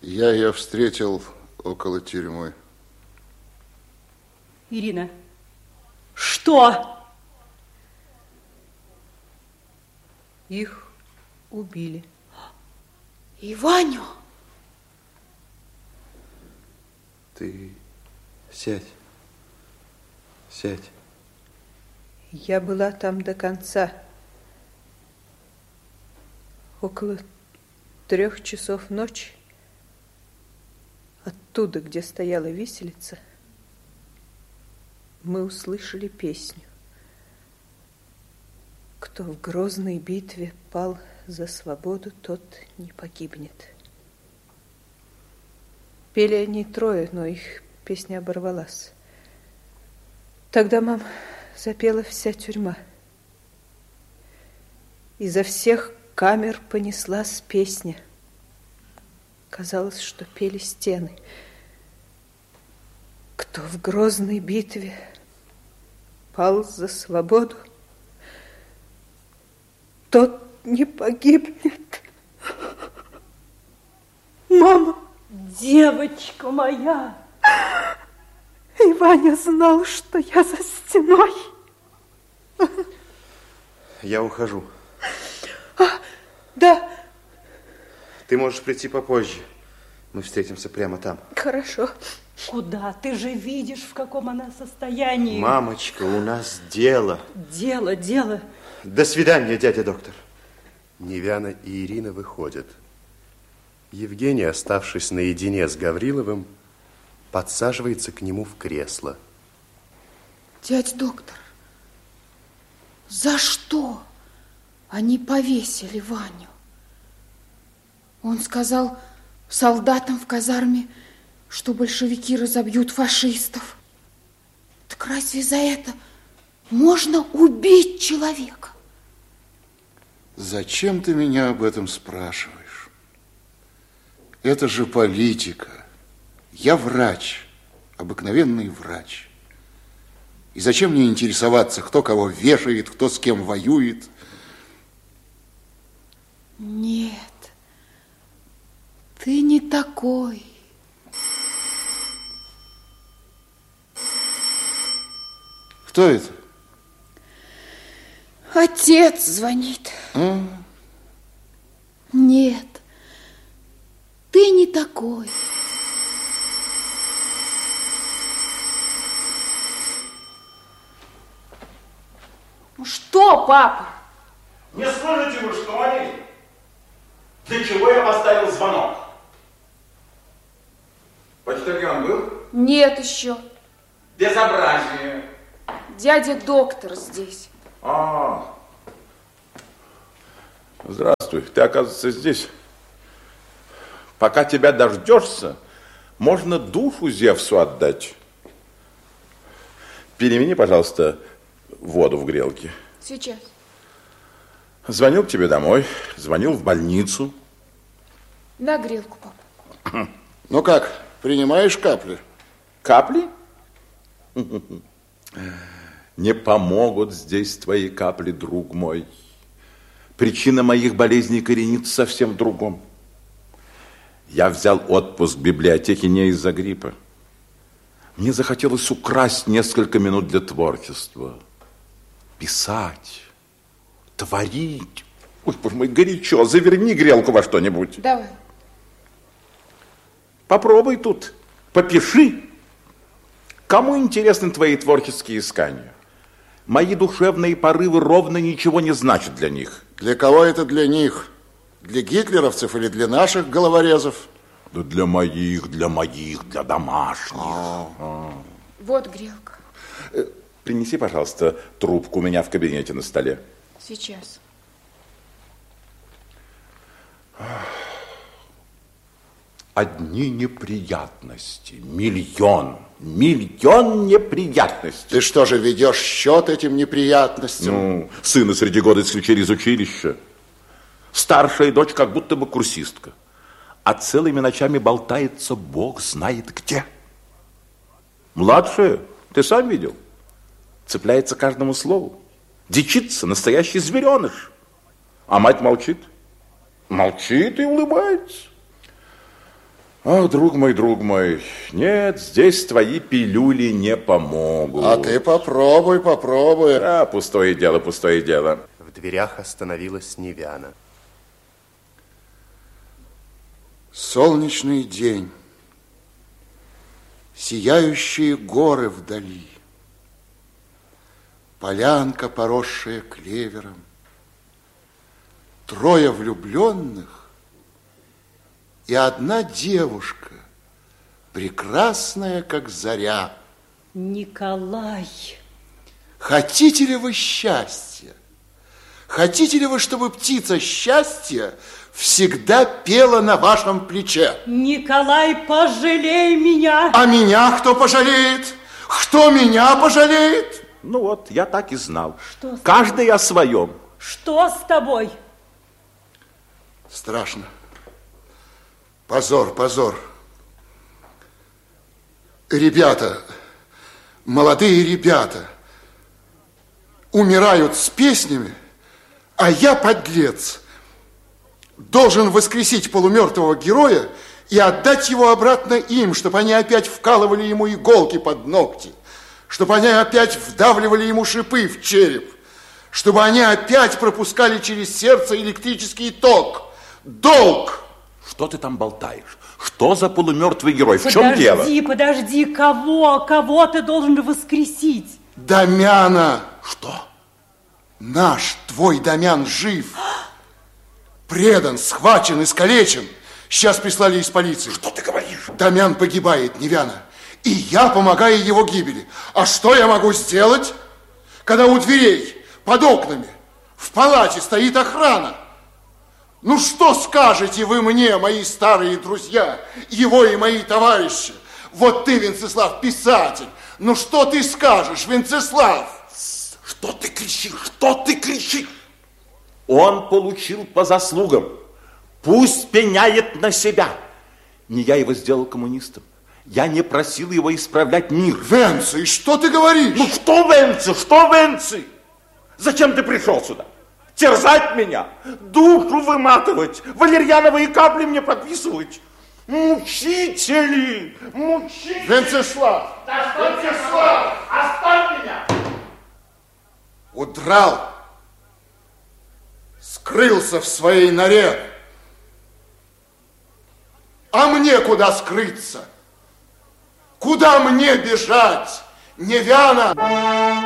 Я ее встретил около тюрьмы. Ирина, что? Их убили. И Ваню? Ты сядь. Сядь. Я была там до конца. Около 3 часов ночи, оттуда, где стояла виселица, мы услышали песню. Кто в грозной битве пал за свободу, тот не погибнет. Пели они 3, но их песня оборвалась. Тогда, мам, запела вся тюрьма. Изо всех камер понеслась песня. Казалось, что пели стены. Кто в грозной битве пал за свободу, тот не погибнет. Мама! Девочка моя! И Ваня знал, что я за стеной. Я ухожу. Да. Ты можешь прийти попозже. Мы встретимся прямо там. Хорошо. Куда? Ты же видишь, в каком она состоянии. Мамочка, у нас дело. Дело. До свидания, дядя доктор. Невяна и Ирина выходят. Евгений, оставшись наедине с Гавриловым, подсаживается к нему в кресло. Дядя доктор, за что они повесили Ваню? Он сказал солдатам в казарме, что большевики разобьют фашистов. Так разве за это можно убить человека? Зачем ты меня об этом спрашиваешь? Это же политика. Я врач, обыкновенный врач. И зачем мне интересоваться, кто кого вешает, кто с кем воюет? Нет, ты не такой. Кто это? Отец звонит. Нет, ты не такой. Ну что, папа? Не слышите вы, что они? Для чего я поставил звонок? Почтальон был? Нет еще. Безобразие. Дядя доктор здесь. Здравствуй, ты, оказывается, здесь. Пока тебя дождешься, можно душу Зевсу отдать. Перемени, пожалуйста, воду в грелке. Сейчас. Звонил к тебе домой, звонил в больницу. На грелку, папа. Ну как, принимаешь капли? Капли? Не помогут здесь твои капли, друг мой. Причина моих болезней коренится совсем в другом. Я взял отпуск в библиотеке не из-за гриппа. Мне захотелось украсть несколько минут для творчества. Писать, творить. Ой, боже мой, горячо. Заверни грелку во что-нибудь. Давай. Попробуй тут, попиши. Кому интересны твои творческие искания? Мои душевные порывы ровно ничего не значат для них. Для кого это для них? Для гитлеровцев или для наших головорезов? Да для моих, для домашних. Вот грелка. Принеси, пожалуйста, трубку у меня в кабинете на столе. Сейчас. Одни неприятности. Миллион неприятностей. Ты что же, ведешь счет этим неприятностям? Ну, сына среди года исключили из училища. Старшая дочь как будто бы курсистка. А целыми ночами болтается бог знает где. Младшая, ты сам видел, цепляется к каждому слову. Дичится, настоящий звереныш. А мать молчит. Молчит и улыбается. Ах, друг мой, нет, здесь твои пилюли не помогут. А ты попробуй, попробуй. Да, пустое дело, пустое дело. В дверях остановилась Невяна. Солнечный день, сияющие горы вдали, полянка, поросшая клевером, трое влюбленных и одна девушка, прекрасная, как заря. Николай. Хотите ли вы счастья? Хотите ли вы, чтобы птица счастья всегда пела на вашем плече? Николай, пожалей меня. А меня кто пожалеет? Кто меня пожалеет? Ну вот, я так и знал. Что с Каждый о своем. Что с тобой? Страшно. Позор, позор. Ребята, молодые ребята, умирают с песнями, а я, подлец, должен воскресить полумертвого героя и отдать его обратно им, чтобы они опять вкалывали ему иголки под ногти, чтобы они опять вдавливали ему шипы в череп, чтобы они опять пропускали через сердце электрический ток. Долг! Что ты там болтаешь? Что за полумертвый герой? В чем дело? Подожди, кого ты должен воскресить? Дамяна! Что? Наш, твой Дамян жив. Предан, схвачен, искалечен. Сейчас прислали из полиции. Что ты говоришь? Дамян погибает, Невяна. И я помогаю его гибели. А что я могу сделать, когда у дверей, под окнами, в палате стоит охрана? Ну что скажете вы мне, мои старые друзья, его и мои товарищи? Вот ты, Венцеслав, писатель. Ну что ты скажешь, Венцеслав? Что ты кричишь? Что ты кричишь? Он получил по заслугам. Пусть пеняет на себя. Не я его сделал коммунистом. Я не просил его исправлять мир. Венци, что ты говоришь? Ну что, Венци, что, Венци? Зачем ты пришел сюда? Терзать меня? Душу выматывать? Валерьяновые капли мне прописывать? Мучители! Мучители! Венцеслав! Венцеслав! Оставь меня! Удрал, скрылся в своей норе. А мне куда скрыться? Куда мне бежать, Невяна?